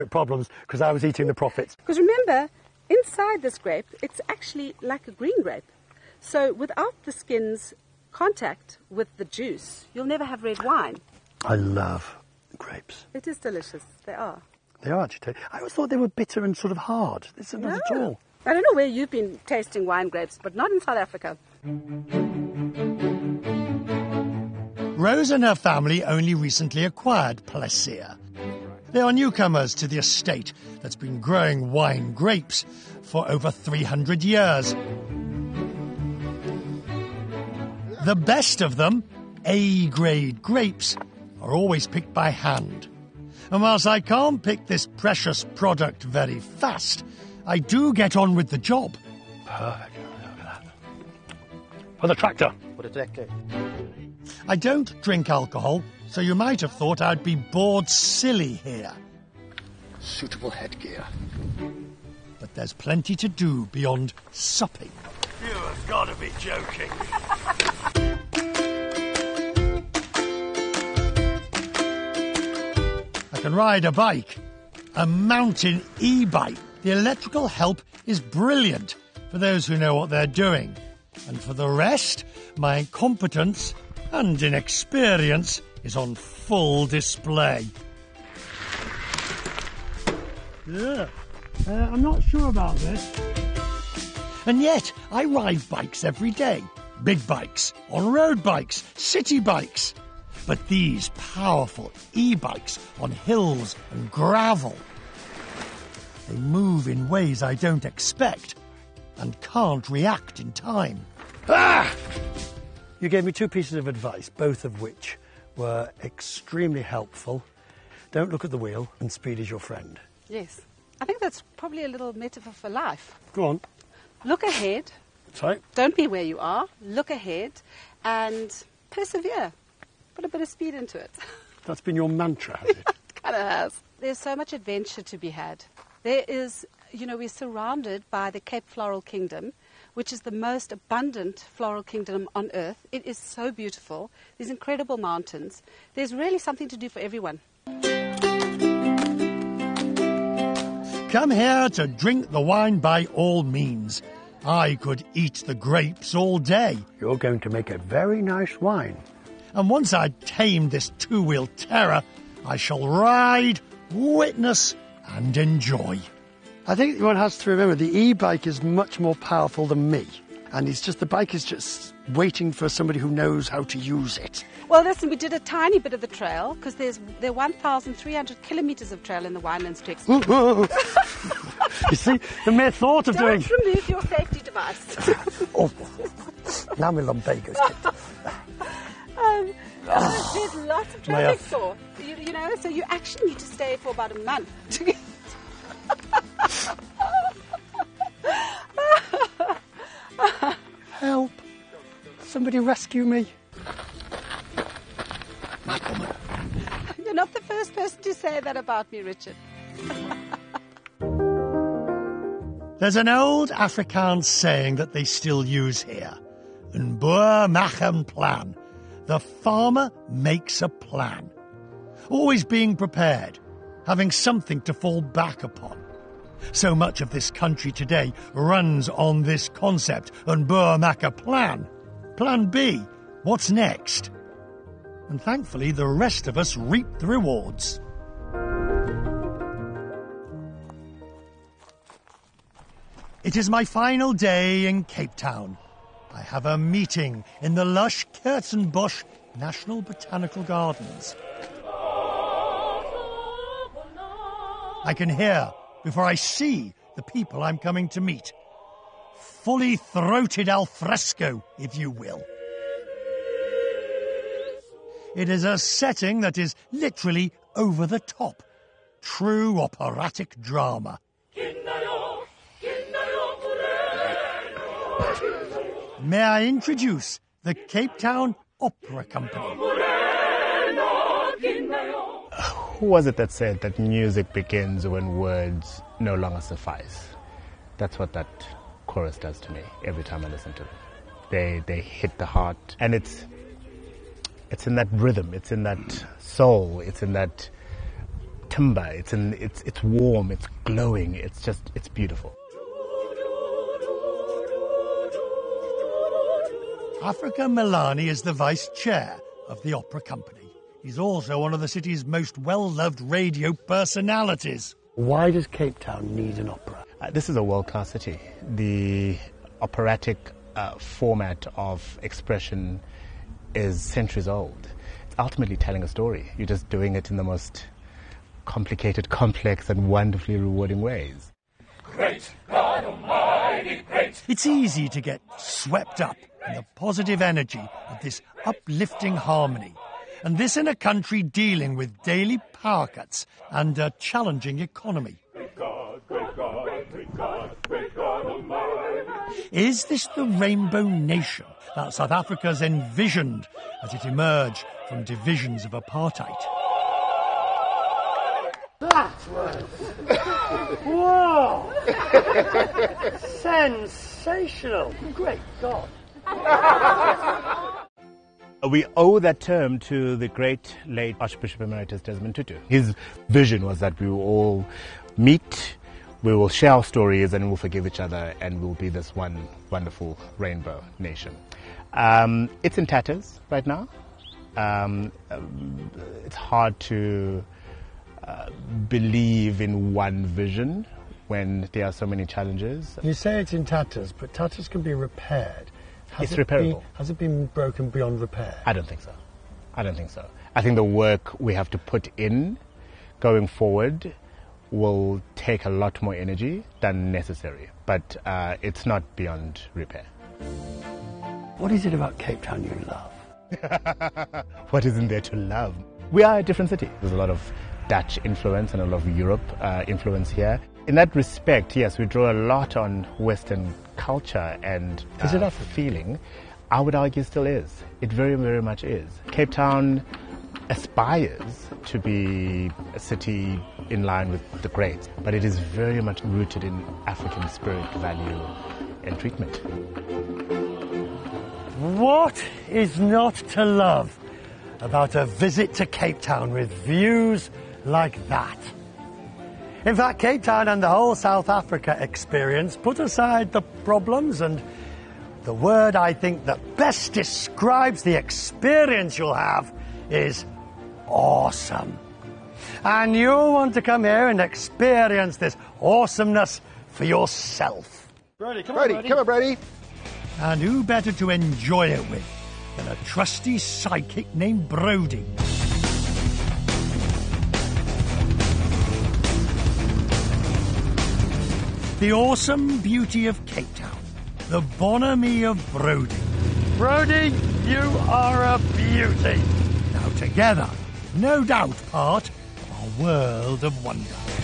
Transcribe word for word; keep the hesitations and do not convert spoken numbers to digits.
problems because I was eating the profits. Because remember, inside this grape, it's actually like a green grape. So without the skin's contact with the juice, you'll never have red wine. I love grapes. It is delicious. They are. They are actually. I always thought they were bitter and sort of hard. This is not at all. I don't know where you've been tasting wine grapes, but not in South Africa. Rose and her family only recently acquired Plaisir. They are newcomers to the estate that's been growing wine grapes for over three hundred years. The best of them, A-grade grapes, are always picked by hand. And whilst I can't pick this precious product very fast, I do get on with the job. Perfect. Look at that. For the tractor. For the tractor. I don't drink alcohol, so you might have thought I'd be bored silly here. Suitable headgear. But there's plenty to do beyond supping. You have got to be joking. I can ride a bike, a mountain e-bike. The electrical help is brilliant for those who know what they're doing. And for the rest, my incompetence and inexperience is on full display. Yeah, uh, I'm not sure about this. And yet, I ride bikes every day. Big bikes, on-road bikes, city bikes. But these powerful e-bikes on hills and gravel, they move in ways I don't expect and can't react in time. Ah! You gave me two pieces of advice, both of which were extremely helpful. Don't look at the wheel, and speed is your friend. Yes. I think that's probably a little metaphor for life. Go on. Look ahead. Sorry? Don't be where you are. Look ahead and persevere. Put a bit of speed into it. That's been your mantra, has it? Kind of has. There's so much adventure to be had. There is, you know, we're surrounded by the Cape Floral Kingdom, which is the most abundant floral kingdom on earth. It is so beautiful. These incredible mountains. There's really something to do for everyone. Come here to drink the wine by all means. I could eat the grapes all day. You're going to make a very nice wine. And once I've tamed this two-wheel terror, I shall ride, witness and enjoy. I think one has to remember the e-bike is much more powerful than me. And it's just the bike is just waiting for somebody who knows how to use it. Well, listen, we did a tiny bit of the trail because there's there are one thousand three hundred kilometres of trail in the Winelands to explore. You see, the mere thought of Don't doing... Don't remove your safety device. Oh, now my lumbago's kicked. um, there's, there's lots of trail My, uh, to explore. You, you know, so you actually need to stay for about a month to get... Help. Somebody rescue me. Mad woman. You're not the first person to say that about me, Richard. There's an old Afrikaans saying that they still use here. Een boer maak 'n plan. The farmer makes a plan. Always being prepared, having something to fall back upon. So much of this country today runs on this concept, and boer maak 'n plan. Plan B, what's next? And thankfully the rest of us reap the rewards. It is my final day in Cape Town. I have a meeting in the lush Kirstenbosch National Botanical Gardens. I can hear, before I see, the people I'm coming to meet. Fully throated al fresco, if you will. It is a setting that is literally over the top. True operatic drama. May I introduce the Cape Town Opera Company. Who was it that said that music begins when words no longer suffice? That's what that chorus does to me every time I listen to them. They they hit the heart, and it's it's in that rhythm, it's in that soul, it's in that timber. It's in, it's it's warm. It's glowing. It's just it's beautiful. Africa Melani is the vice chair of the opera company. He's also one of the city's most well-loved radio personalities. Why does Cape Town need an opera? Uh, this is a world-class city. The operatic uh, format of expression is centuries old. It's ultimately telling a story. You're just doing it in the most complicated, complex, and wonderfully rewarding ways. Great God Almighty, great! It's easy to get swept up in the positive energy of this uplifting harmony. And this in a country dealing with daily power cuts and a challenging economy. Great God, great God, great God, great God Almighty. Is this the rainbow nation that South Africa's envisioned as it emerged from divisions of apartheid? That was... Whoa! Sensational! Great God! We owe that term to the great late Archbishop Emeritus Desmond Tutu. His vision was that we will all meet, we will share our stories, and we'll forgive each other, and we'll be this one wonderful rainbow nation. Um, it's in tatters right now. Um, it's hard to uh, believe in one vision when there are so many challenges. You say it's in tatters, but tatters can be repaired. Has It's it repairable. Been, has it been broken beyond repair? I don't think so. I don't think so. I think the work we have to put in going forward will take a lot more energy than necessary, but uh, it's not beyond repair. What is it about Cape Town you love? What isn't there to love? We are a different city. There's a lot of Dutch influence and a lot of Europe uh, influence here. In that respect, yes, we draw a lot on Western culture and uh, is it a feeling. I would argue still is. It very, very much is. Cape Town aspires to be a city in line with the greats, but it is very much rooted in African spirit, value, and treatment. What is not to love about a visit to Cape Town with views like that? In fact, Cape Town and the whole South Africa experience put aside the problems, and the word I think that best describes the experience you'll have is awesome. And you'll want to come here and experience this awesomeness for yourself. Brody, come Brody, on, Brody. come on, Brody. And who better to enjoy it with than a trusty psychic named Brody? The awesome beauty of Cape Town, the bonhomie of Brody. Brody, you are a beauty. Now together, no doubt part of a world of wonder.